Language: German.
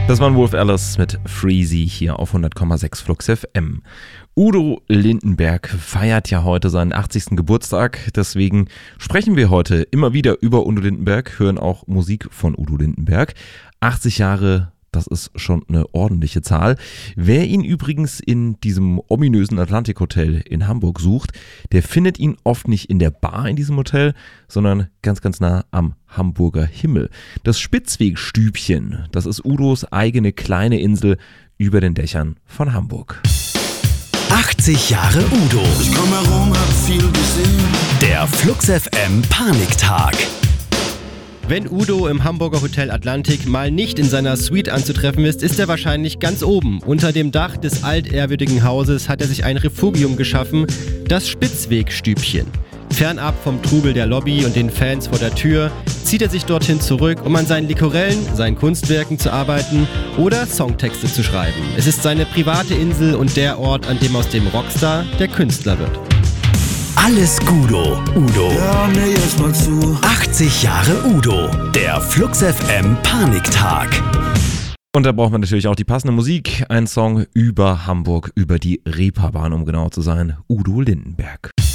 Das war Wolf Alice mit Freezy hier auf 100,6 Flux FM. Udo Lindenberg feiert ja heute seinen 80. Geburtstag, deswegen sprechen wir heute immer wieder über Udo Lindenberg, hören auch Musik von Udo Lindenberg. 80 Jahre, das ist schon eine ordentliche Zahl. Wer ihn übrigens in diesem ominösen Atlantik Hotel in Hamburg sucht, der findet ihn oft nicht in der Bar in diesem Hotel, sondern ganz, ganz nah am Hamburger Himmel. Das Spitzwegstübchen, das ist Udos eigene kleine Insel über den Dächern von Hamburg. 80 Jahre Udo. Ich komm herum, hab viel gesehen. Der Flux FM Paniktag. Wenn Udo im Hamburger Hotel Atlantik mal nicht in seiner Suite anzutreffen ist, ist er wahrscheinlich ganz oben. Unter dem Dach des altehrwürdigen Hauses hat er sich ein Refugium geschaffen, das Spitzwegstübchen. Fernab vom Trubel der Lobby und den Fans vor der Tür zieht er sich dorthin zurück, um an seinen Likorellen, seinen Kunstwerken zu arbeiten oder Songtexte zu schreiben. Es ist seine private Insel und der Ort, an dem aus dem Rockstar der Künstler wird. Alles Gudo, Udo. Hör mir jetzt mal zu. 80 Jahre Udo. Der Flux FM Paniktag. Und da braucht man natürlich auch die passende Musik. Ein Song über Hamburg, über die Reeperbahn, um genau zu sein. Udo Lindenberg.